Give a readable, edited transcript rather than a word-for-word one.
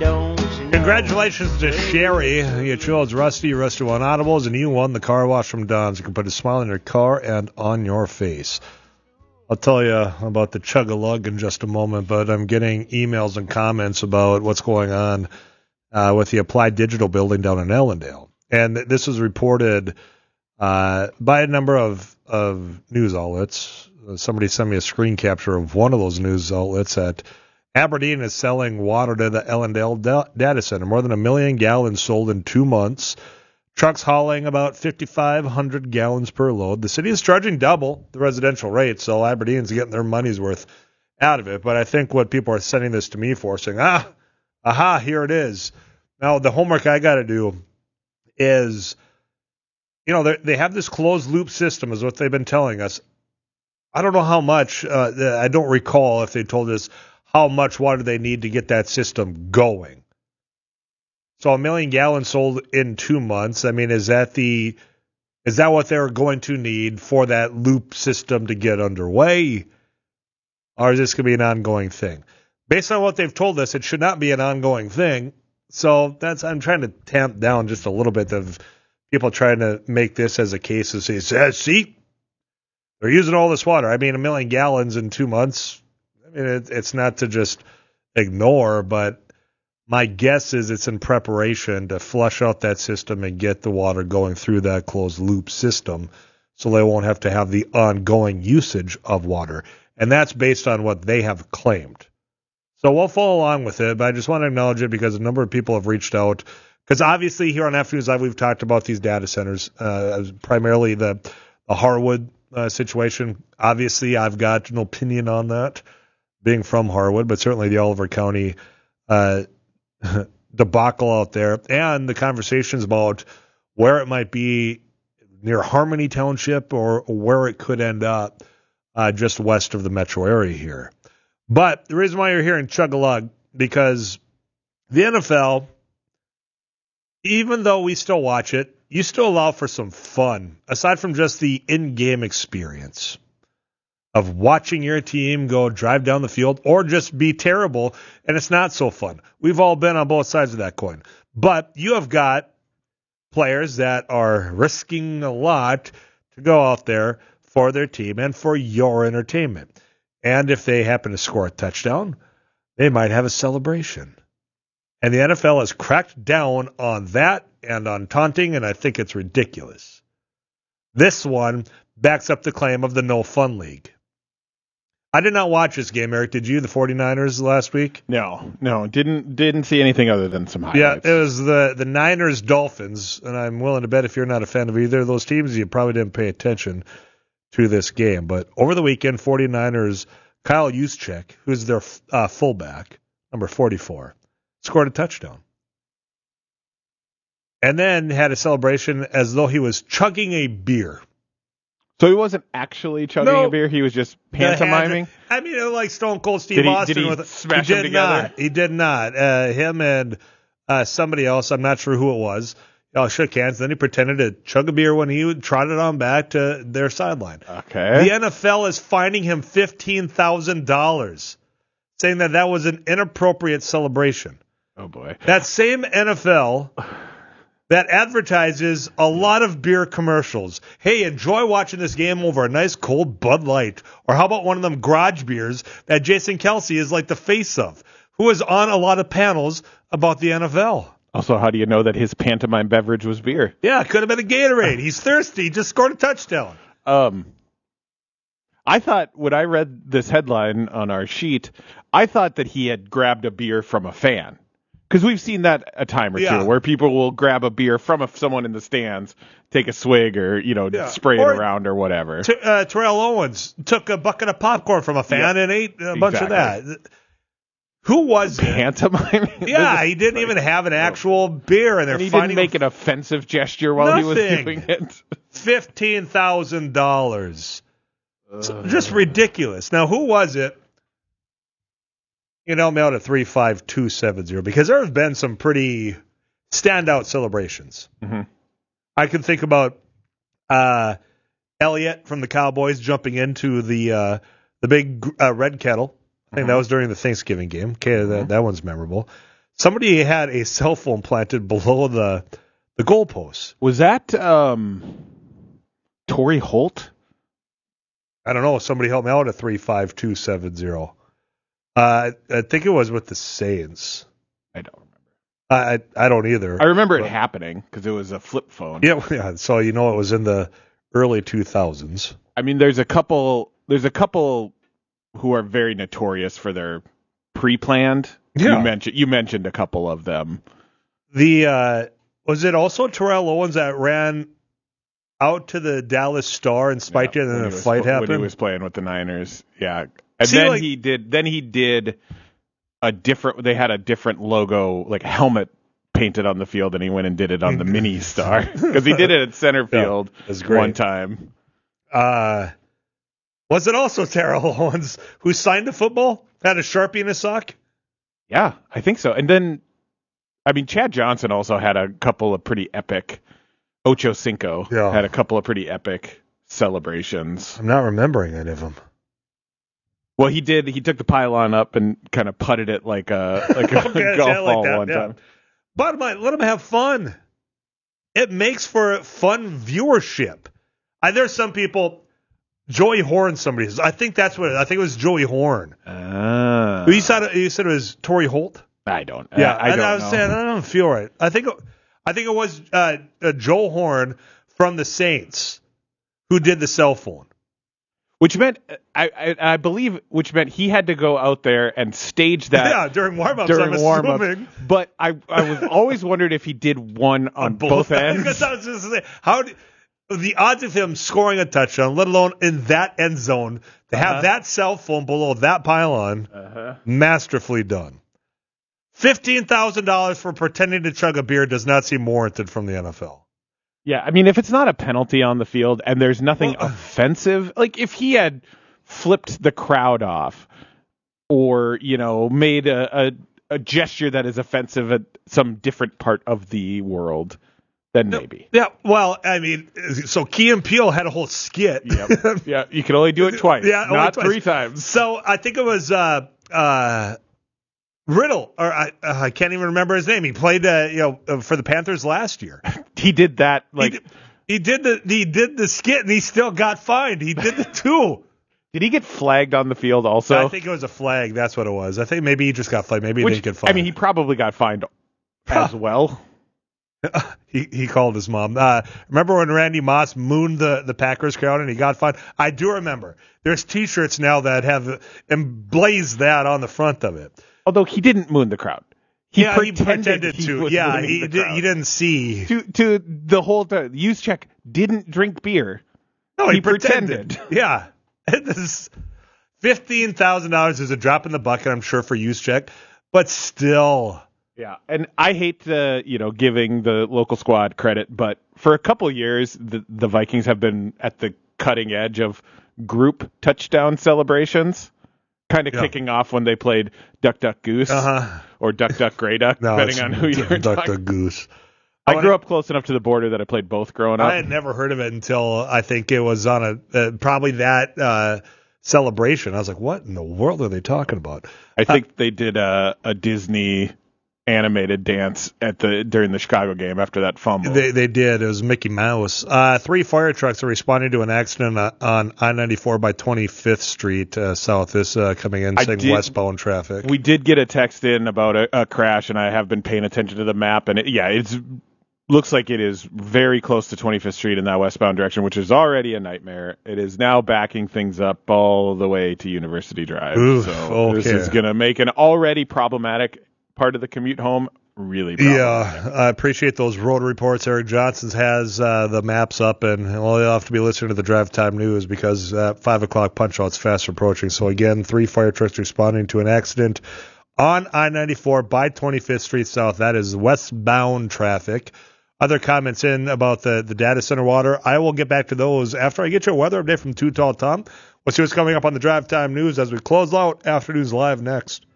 don't you know? Congratulations to Sherry. You chose Rusty won Audibles, and you won the car wash from Don's. You can put a smile on your car and on your face. I'll tell you about the chug-a-lug in just a moment, but I'm getting emails and comments about what's going on with the Applied Digital building down in Ellendale. And this was reported by a number of news outlets. Somebody sent me a screen capture of one of those news outlets that Aberdeen is selling water to the Ellendale data center. More than 1 million gallons sold in 2 months. Trucks hauling about 5,500 gallons per load. The city is charging double the residential rate, so Aberdeen's getting their money's worth out of it. But I think what people are sending this to me for, saying, here it is. Now, the homework I got to do is, they have this closed-loop system is what they've been telling us. I don't know how much. I don't recall if they told us how much water they need to get that system going. So 1 million gallons sold in 2 months. I mean, is that what they're going to need for that loop system to get underway? Or is this going to be an ongoing thing? Based on what they've told us, it should not be an ongoing thing. So I'm trying to tamp down just a little bit of people trying to make this as a case and say, see, they're using all this water. I mean, 1 million gallons in 2 months. I mean, it's not to just ignore, but my guess is it's in preparation to flush out that system and get the water going through that closed loop system so they won't have to have the ongoing usage of water. And that's based on what they have claimed. So we'll follow along with it, but I just want to acknowledge it because a number of people have reached out. Because obviously here on Afternoons Live, we've talked about these data centers, primarily the Harwood situation. Obviously, I've got an opinion on that, being from Harwood, but certainly the Oliver County debacle out there, and the conversations about where it might be near Harmony Township or where it could end up just west of the metro area here. But the reason why you're hearing chug-a-lug, because the NFL, even though we still watch it, you still allow for some fun, aside from just the in-game experience of watching your team go drive down the field or just be terrible, and it's not so fun. We've all been on both sides of that coin. But you have got players that are risking a lot to go out there for their team and for your entertainment. And if they happen to score a touchdown, they might have a celebration. And the NFL has cracked down on that and on taunting, and I think it's ridiculous. This one backs up the claim of the No Fun League. I did not watch this game, Eric. Did you, the 49ers last week? No, didn't see anything other than some highlights. Yeah, it was the Niners-Dolphins, and I'm willing to bet if you're not a fan of either of those teams, you probably didn't pay attention to this game. But over the weekend, 49ers, Kyle Juszczyk, who's their fullback, number 44, scored a touchdown. And then had a celebration as though he was chugging a beer. So he wasn't actually chugging a beer, he was just pantomiming? Like Stone Cold Steve Austin. Did he smash them together? He did not. Him and somebody else, I'm not sure who it was, shook hands. Then he pretended to chug a beer when he trotted on back to their sideline. Okay. The NFL is fining him $15,000, saying that was an inappropriate celebration. Oh, boy. That same NFL that advertises a lot of beer commercials. Hey, enjoy watching this game over a nice cold Bud Light. Or how about one of them garage beers that Jason Kelsey is like the face of, who is on a lot of panels about the NFL. Also, how do you know that his pantomime beverage was beer? Yeah, it could have been a Gatorade. He's thirsty. He just scored a touchdown. I thought when I read this headline on our sheet, I thought that he had grabbed a beer from a fan. Because we've seen that a time or two, where people will grab a beer from someone in the stands, take a swig, or spray it around or whatever. Terrell Owens took a bucket of popcorn from a fan and ate a bunch of that. Who was it? Pantomime? Yeah, he didn't even have an actual beer, and he didn't make an offensive gesture while he was doing it. $15,000. Just ridiculous. Now, who was it? Mail to 35270, because there have been some pretty standout celebrations. Mm-hmm. I can think about Elliott from the Cowboys jumping into the big red kettle. I think that was during the Thanksgiving game. Okay, that one's memorable. Somebody had a cell phone planted below the goalpost. Was that Torrey Holt? I don't know. Somebody help me out at 35270. I think it was with the Saints. I don't remember. I don't either. I remember it happening because it was a flip phone. Yeah. So it was in the early 2000s. I mean, there's a couple who are very notorious for their pre-planned. Yeah. You mentioned a couple of them. Was it also Terrell Owens that ran out to the Dallas Star and spiked it, and then a fight happened when he was playing with the Niners? Yeah, and then he did a different. They had a different logo, like a helmet painted on the field, and he went and did it on the mini star because he did it at center field one time. Was it also Terrell Owens who signed the football? Had a Sharpie in his sock? Yeah, I think so. And then, I mean, Chad Johnson also had a couple of pretty epic. Ocho Cinco had a couple of pretty epic celebrations. I'm not remembering any of them. Well, he did. He took the pylon up and kind of putted it like a golf ball one time. Bottom line, let him have fun. It makes for fun viewership. There's some people. Joey Horn, somebody says. I think it was Joey Horn. You said it was Torrey Holt? I don't. Yeah, I don't I was saying I don't feel right. I think it was Joe Horn from the Saints who did the cell phone. Which meant I believe he had to go out there and stage that during warm-ups. I'm assuming. But I was always wondered if he did one on both ends. Because I was just saying, the odds of him scoring a touchdown, let alone in that end zone, to have that cell phone below that pylon, masterfully done. $15,000 for pretending to chug a beer does not seem warranted from the NFL. Yeah, I mean, if it's not a penalty on the field and there's nothing offensive, like if he had flipped the crowd off or, made a gesture that is offensive at some different part of the world, then maybe. Yeah, well, I mean, so Key and Peele had a whole skit. Yep. Yeah, you can only do it twice, not twice. 3 times. So I think it was Riddle, or I can't even remember his name. He played, for the Panthers last year. He did that, he did the skit, and he still got fined. He did the 2. Did he get flagged on the field also? I think it was a flag. That's what it was. I think maybe he just got flagged. Maybe he didn't get fined. I mean, he probably got fined as well. He called his mom. Remember when Randy Moss mooned the Packers crowd and he got fined? I do remember. There's T-shirts now that have emblazed that on the front of it. Although he didn't moon the crowd. He pretended to. Yeah, he didn't see. To the whole time. Juszczyk didn't drink beer. No, he pretended. Yeah. This $15,000 is a drop in the bucket, I'm sure, for Juszczyk, but still. Yeah, and I hate giving the local squad credit, but for a couple years, the Vikings have been at the cutting edge of group touchdown celebrations, kind of kicking off when they played Duck, Duck, Goose or Duck, Duck, Grey Duck, depending on who you're talking. Duck, Duck, Goose. I grew up close enough to the border that I played both growing up. I had never heard of it until I think it was on probably that celebration. I was like, what in the world are they talking about? I think they did a Disney animated dance during the Chicago game after that fumble. They did. It was Mickey Mouse. 3 fire trucks are responding to an accident on I-94 by 25th Street South. This coming in saying westbound traffic. We did get a text in about a crash, and I have been paying attention to the map, and it looks like it is very close to 25th Street in that westbound direction, which is already a nightmare. It is now backing things up all the way to University Drive. Oof, This is going to make an already problematic part of the commute home really problematic. Yeah, I appreciate those road reports. Eric Johnson's has the maps up, and you'll have to be listening to the Drive Time News because 5 o'clock punch-out's fast approaching. So again, 3 fire trucks responding to an accident on I-94 by 25th Street South. That is westbound traffic. Other comments in about the data center water. I will get back to those after I get your weather update from Too Tall Tom. We'll see what's coming up on the Drive Time News as we close out Afternoons Live next.